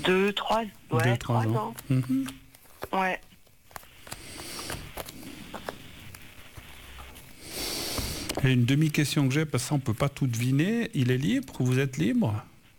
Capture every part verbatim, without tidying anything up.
Deux, trois, ouais, Deux, trois, trois ans. ans. Mmh. Ouais. Et une demi-question que j'ai, parce que ça, on ne peut pas tout deviner. Il est libre? Vous êtes libre?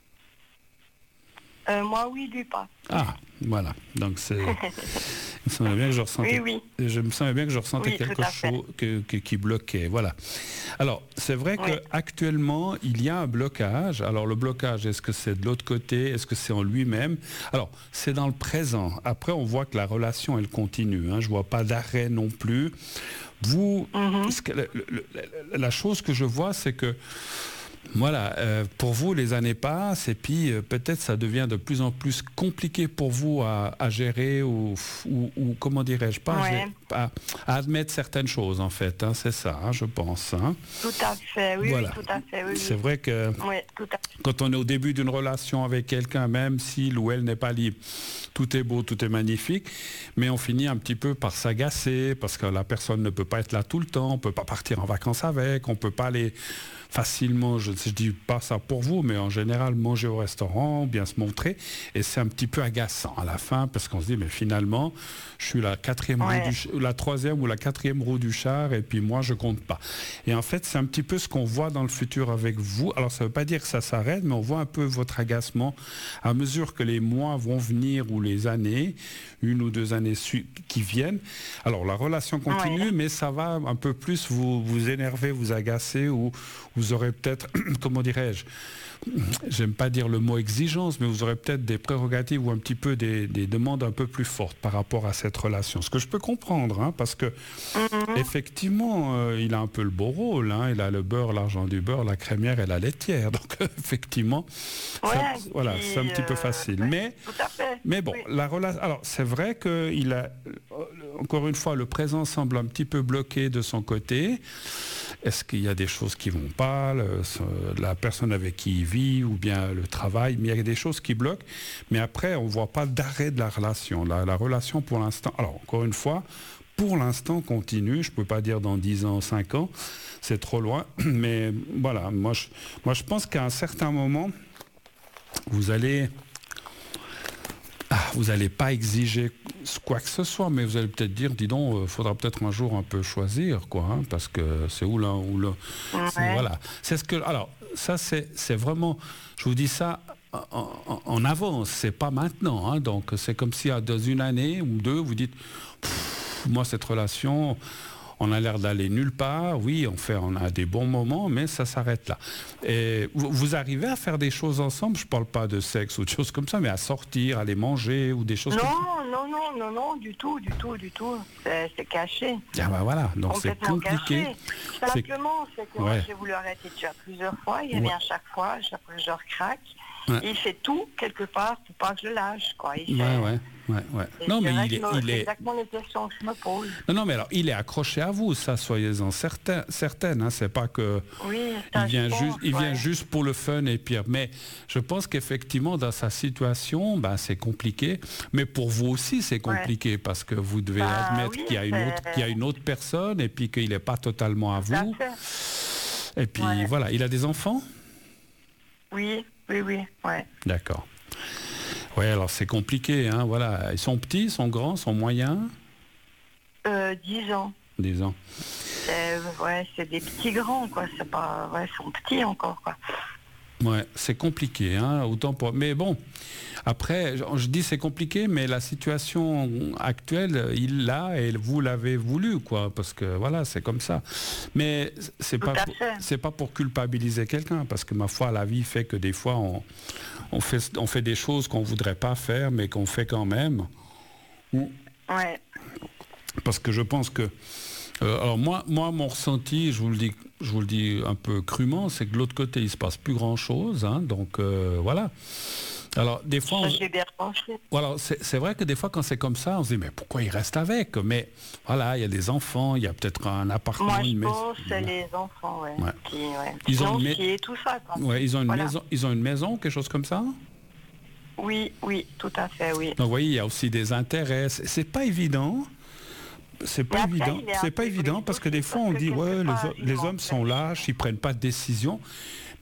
Euh, moi, oui, lui pas. Ah, voilà. Donc, c'est... Il me semblait bien que je ressentais, Oui, oui. je me semblais bien que je ressentais Oui, quelque tout à fait. chose que, que- qui bloquait. Voilà. Alors, c'est vrai Oui. qu'actuellement, il y a un blocage. Alors, le blocage, est-ce que c'est de l'autre côté? Est-ce que c'est en lui-même? Alors, c'est dans le présent. Après, on voit que la relation, elle continue. Hein. Je ne vois pas d'arrêt non plus. Vous, Mhm. ce que- le- le- le- la chose que je vois, c'est que voilà, euh, pour vous, les années passent et puis euh, peut-être ça devient de plus en plus compliqué pour vous à, à gérer ou, ou, ou comment dirais-je pas, Ouais. gérer- à, à admettre certaines choses en fait. Hein, c'est ça, hein, je pense. Hein. Tout à fait, oui, Voilà. oui, tout à fait, oui. C'est oui. vrai que Oui, tout à fait. quand on est au début d'une relation avec quelqu'un, même s'il ou elle n'est pas libre, tout est beau, tout est magnifique, mais on finit un petit peu par s'agacer parce que la personne ne peut pas être là tout le temps, on ne peut pas partir en vacances avec, on ne peut pas aller facilement, je ne dis pas ça pour vous, mais en général manger au restaurant, bien se montrer, et c'est un petit peu agaçant à la fin parce qu'on se dit mais finalement je suis la quatrième Ouais. roue du ch- la troisième ou la quatrième roue du char et puis moi je compte pas. Et en fait c'est un petit peu ce qu'on voit dans le futur avec vous. Alors ça ne veut pas dire que ça s'arrête, mais on voit un peu votre agacement à mesure que les mois vont venir ou les années, une ou deux années su- qui viennent. Alors la relation continue, Ouais. mais ça va un peu plus vous, vous énerver, vous agacer ou vous aurez peut-être, comment dirais-je, j'aime pas dire le mot exigence, mais vous aurez peut-être des prérogatives ou un petit peu des, des demandes un peu plus fortes par rapport à cette relation. Ce que je peux comprendre, hein, parce que Mhm. effectivement, euh, il a un peu le beau rôle. Hein, il a le beurre, l'argent du beurre, la crémière et la laitière. Donc effectivement, Ouais, ça- voilà, puis, c'est un petit peu euh, facile. ouais, Mais tout à fait. mais bon, Oui. la relation. Alors, c'est vrai qu'il a, euh, encore une fois, le présent semble un petit peu bloqué de son côté. Est-ce qu'il y a des choses qui vont pas, le- ce- la personne avec qui il vit, ou bien le travail, mais il y a des choses qui bloquent. Mais après, on voit pas d'arrêt de la relation. La, la relation, pour l'instant. Alors, encore une fois, pour l'instant, continue. Je peux pas dire dans dix ans, cinq ans, c'est trop loin. Mais voilà, moi, je, moi, je pense qu'à un certain moment, vous allez. Ah, vous n'allez pas exiger quoi que ce soit, mais vous allez peut-être dire, dis donc, il faudra peut-être un jour un peu choisir, quoi, hein, parce que c'est où l'un ou l'autre. C'est- Ouais. Voilà. C'est ce que. Alors, ça, c'est, c'est vraiment. Je vous dis ça en, en- en avance, c'est pas maintenant. Hein, donc, c'est comme si dans une année ou deux, vous dites, Pff, moi, cette relation. On a l'air d'aller nulle part, oui, on, fait, on a des bons moments, mais ça s'arrête là. Et vous, vous arrivez à faire des choses ensemble, je ne parle pas de sexe ou de choses comme ça, mais à sortir, aller manger ou des choses comme ça. Non, non, non, non, non, du tout, du tout, du tout. C'est c'est caché. Ah ben voilà, donc c'est Complètement compliqué. caché. C'est- Simplement, c'est que moi, Ouais. j'ai voulu arrêter déjà plusieurs fois. Il Ouais. revient à chaque fois, je, je recraque. Ouais. Il fait tout, quelque part, pour pas que je lâche, quoi. Il Ouais, fait- ouais, ouais, ouais. Et Non, c'est mais vrai il que est, je me- il c'est est, exactement les questions que je me pose. non, non, mais alors il est accroché à vous, ça, soyez-en certain, certaine. Hein, c'est pas que Oui, ça, il vient je juste, pense, il vient ouais. juste pour le fun et pire. Mais je pense qu'effectivement, dans sa situation, ben, c'est compliqué. Mais pour vous aussi, c'est compliqué parce que vous devez Bah, admettre oui, qu'il y a une c'est- autre, qu'il y a une autre personne et puis qu'il n'est pas totalement à Tout à vous. fait. Et puis Ouais. voilà, il a des enfants? Oui, oui, oui, ouais. D'accord. Ouais, alors c'est compliqué, hein, voilà. Ils sont petits, ils sont grands, ils sont moyens, Euh, dix ans. disons. C'est, ouais, c'est des petits grands, quoi. C'est pas, ouais, ils sont petits encore, quoi. Ouais, c'est compliqué, hein, autant pour. Mais bon, après, je, je dis c'est compliqué, mais la situation actuelle, il l'a et vous l'avez voulu, quoi, parce que voilà, c'est comme ça. Mais c'est Tout pas, à pour- fait. c'est pas pour culpabiliser quelqu'un, parce que ma foi, la vie fait que des fois, on, on fait, on fait des choses qu'on voudrait pas faire, mais qu'on fait quand même. Ouais. Parce que je pense que Euh, alors moi, moi, mon ressenti, je vous le dis, je vous le dis un peu crûment, c'est que de l'autre côté, il se passe plus grand-chose, hein, donc euh, voilà. Alors des fois, on, Ça, j'ai bien pensé. voilà, c'est c'est vrai que des fois, quand c'est comme ça, on se dit mais pourquoi il reste avec? Mais voilà, il y a des enfants, il y a peut-être un appartement, Moi, je une maison. pense que c'est les enfants, ouais. Ouais. Qui, ouais. Ils ont Non, une ma- qui est tout ça, quoi. Ouais, ils ont une Voilà. maison, ils ont une maison, quelque chose comme ça. Oui, oui, tout à fait, oui. Donc vous voyez, il y a aussi des intérêts. C'est c'est pas évident. C'est pas Mais après, évident. il est un C'est pas peu évident égoïste parce que aussi, des fois parce on que dit quelque ouais, les, part, ho- il les manque hommes sont de- lâches, ils prennent pas de décision.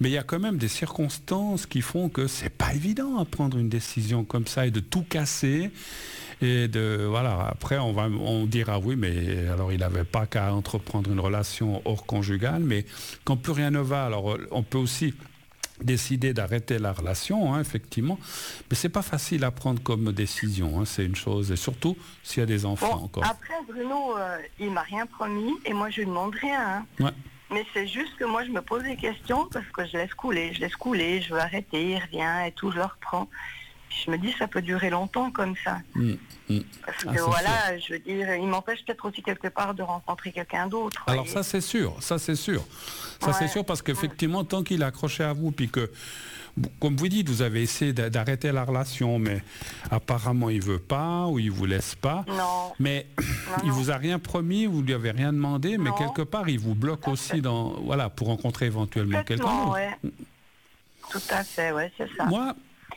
Mais il y a quand même des circonstances qui font que c'est pas évident à prendre une décision comme ça et de tout casser. Et de, voilà, après, on, va, on dira oui, mais alors il n'avait pas qu'à entreprendre une relation hors conjugale, mais quand plus rien ne va, alors on peut aussi décider d'arrêter la relation, hein, effectivement, mais c'est pas facile à prendre comme décision, hein, c'est une chose, et surtout s'il y a des enfants bon, encore. Après, Bruno, euh, il m'a rien promis, et moi je lui demande rien. Hein. Ouais. Mais c'est juste que moi je me pose des questions, parce que je laisse couler, je laisse couler, je veux arrêter, il revient, et tout, je le reprends. Je me dis, ça peut durer longtemps comme ça. Mmh, mmh. Parce que Ah, voilà, sûr. Je veux dire, il m'empêche peut-être aussi quelque part de rencontrer quelqu'un d'autre. Alors voyez. ça c'est sûr, ça c'est sûr. Ça ouais. c'est sûr parce qu'effectivement, tant qu'il est accroché à vous, puis que, comme vous dites, vous avez essayé d'arrêter la relation, mais apparemment il ne veut pas ou il ne vous laisse pas. Non. Mais non, il ne non. vous a rien promis, vous ne lui avez rien demandé, mais non. quelque part il vous bloque aussi dans, voilà, pour rencontrer éventuellement quelqu'un d'autre. Ouais. Tout à fait, ouais, c'est ça. Moi,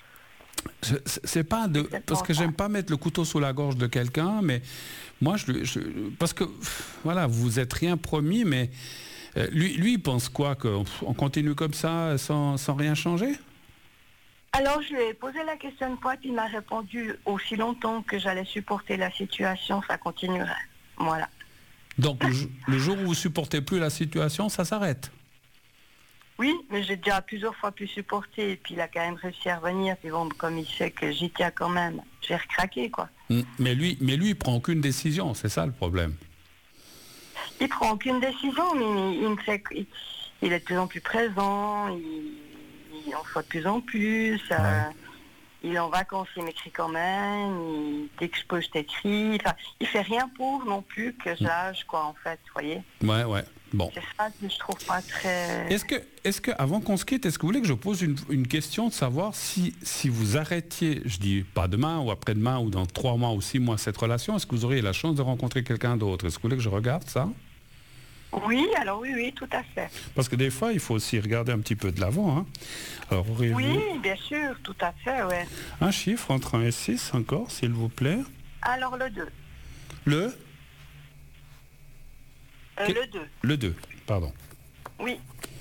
c'est pas de parce que j'aime pas mettre le couteau sous la gorge de quelqu'un, mais moi je, je parce que voilà, vous vous êtes rien promis, mais euh, lui lui il pense quoi, qu'on on continue comme ça sans, sans rien changer? Alors je lui ai posé la question une fois, il m'a répondu aussi longtemps que j'allais supporter la situation, ça continuerait. Voilà. Donc le, le jour où vous supportez plus la situation, ça s'arrête? Oui, mais j'ai déjà plusieurs fois pu supporter, et puis il a quand même réussi à revenir, puis bon, comme il sait que j'y tiens quand même, j'ai recraqué, quoi. Mais lui, mais lui, il prend aucune décision, c'est ça le problème. Il prend aucune décision, mais il, il me fait qu'il il est de plus en plus présent, il, il en fait de plus en plus, ouais. euh, il est en vacances, il m'écrit quand même, il, dès que je peux, je t'écris, enfin, il fait rien pour non plus que je lâche, quoi, en fait, vous voyez. Ouais, ouais. Bon. C'est ça que je trouve pas très... Est-ce que, est-ce que, avant qu'on se quitte, est-ce que vous voulez que je pose une, une question de savoir si, si vous arrêtiez, je dis pas demain ou après-demain ou dans trois mois ou six mois cette relation, est-ce que vous auriez la chance de rencontrer quelqu'un d'autre? Est-ce que vous voulez que je regarde ça? Oui, alors oui, oui, tout à fait. Parce que des fois, il faut aussi regarder un petit peu de l'avant. Hein. Alors, auriez-vous... Oui, bien sûr, tout à fait, ouais. Un chiffre entre un et six encore, s'il vous plaît? Alors le deux. Le Euh, le deux. Le deux, pardon. Oui.